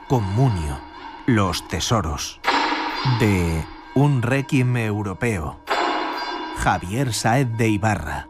Communio, los tesoros. De Un Requiem Europeo. Javier Sáez de Ibarra.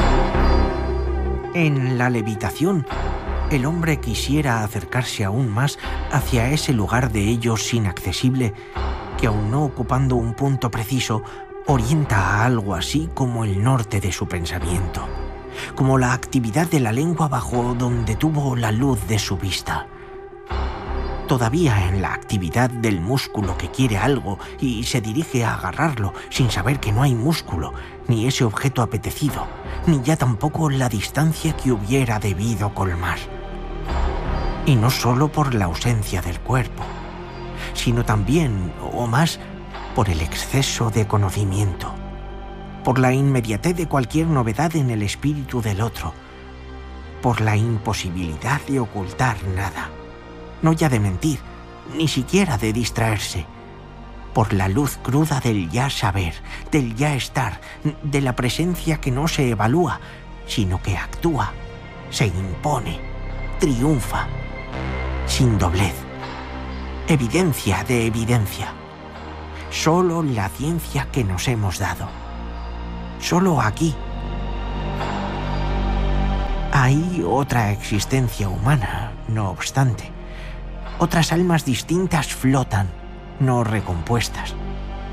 En la levitación, el hombre quisiera acercarse aún más hacia ese lugar de ellos inaccesible que, aun no ocupando un punto preciso, orienta a algo así como el norte de su pensamiento, como la actividad de la lengua bajo donde tuvo la luz de su vista. Todavía en la actividad del músculo que quiere algo y se dirige a agarrarlo sin saber que no hay músculo, ni ese objeto apetecido, ni ya tampoco la distancia que hubiera debido colmar. Y no solo por la ausencia del cuerpo, sino también, o más, por el exceso de conocimiento, por la inmediatez de cualquier novedad en el espíritu del otro, por la imposibilidad de ocultar nada, no ya de mentir, ni siquiera de distraerse, por la luz cruda del ya saber, del ya estar, de la presencia que no se evalúa, sino que actúa, se impone, triunfa, sin doblez. Evidencia de evidencia. Solo la ciencia que nos hemos dado. Solo aquí. Hay otra existencia humana, no obstante. Otras almas distintas flotan, no recompuestas.